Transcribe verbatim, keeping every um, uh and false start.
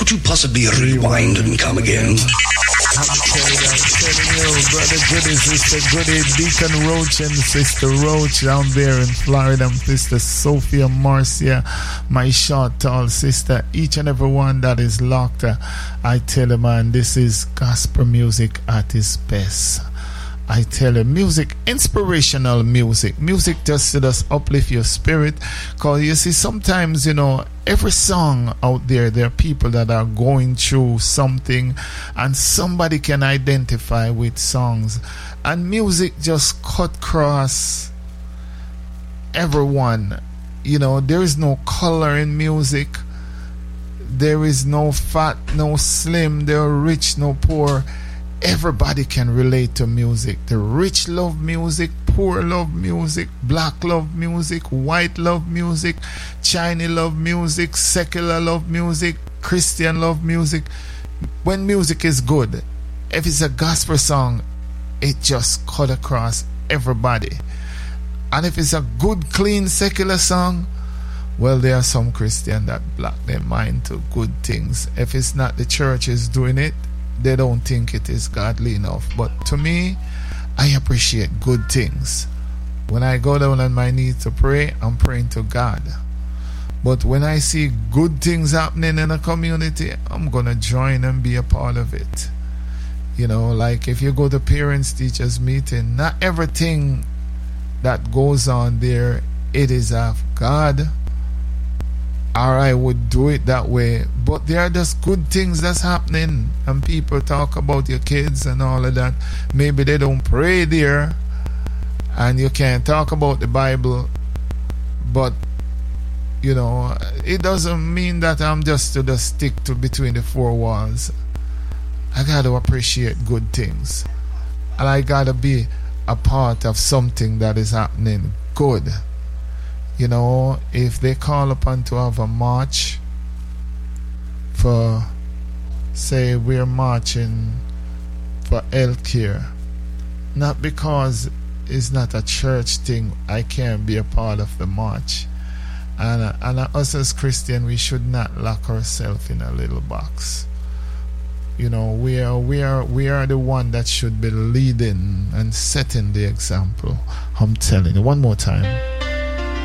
Could you possibly rewind and come again? I'm telling you, I'm telling you, brother Goody, sister Goody, Deacon Roach and sister Roach down there in Florida, and sister Sophia Marcia, my short, tall sister, each and every one that is locked. Uh, I tell you, man, this is gospel music at its best. I tell you, music, inspirational music. Music just to just uplift your spirit. Because you see, sometimes, you know, every song out there, there are people that are going through something and somebody can identify with songs. And music just cut across everyone. You know, there is no color in music. There is no fat, no slim, there are rich, no poor. Everybody can relate to music. The rich love music, poor love music, black love music, white love music, Chinese love music, secular love music, Christian love music. When music is good, if it's a gospel song, it just cut across everybody. And if it's a good, clean, secular song, well, there are some Christians that block their mind to good things. If it's not the church is doing it, they don't think it is godly enough. But to me, I appreciate good things. When I go down on my knees to pray, I'm praying to God. But when I see good things happening in a community, I'm going to join and be a part of it. You know, like if you go to parents teachers meeting, not everything that goes on there, it is of God, or I would do it that way. But there are just good things that's happening, and people talk about your kids and all of that. Maybe they don't pray there, and you can't talk about the Bible, but you know, it doesn't mean that I'm just to just stick to between the four walls. I got to appreciate good things, and I got to be a part of something that is happening good. You know, if they call upon to have a march for, say, we're marching for healthcare, not because it's not a church thing, I can't be a part of the march. And, uh, and uh, us as Christians, we should not lock ourselves in a little box. You know, we are we are we are the one that should be leading and setting the example. I'm telling you one more time.